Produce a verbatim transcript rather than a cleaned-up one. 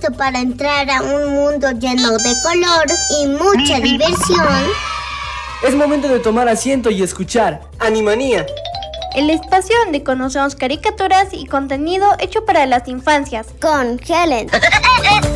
listo para entrar a un mundo lleno de color y mucha diversión. Es momento de tomar asiento y escuchar Animanía, el espacio donde conocemos caricaturas y contenido hecho para las infancias. Con Helen.